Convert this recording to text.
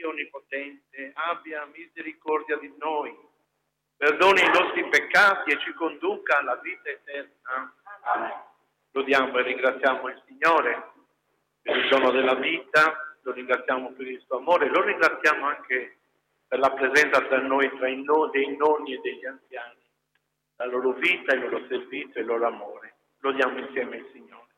Onnipotente, abbia misericordia di noi, perdoni i nostri peccati e ci conduca alla vita eterna. Amen. Lodiamo e ringraziamo il Signore per il dono della vita, lo ringraziamo per il suo amore, lo ringraziamo anche per la presenza tra noi, dei nonni e degli anziani, la loro vita, il loro servizio e il loro amore. Lodiamo insieme il Signore.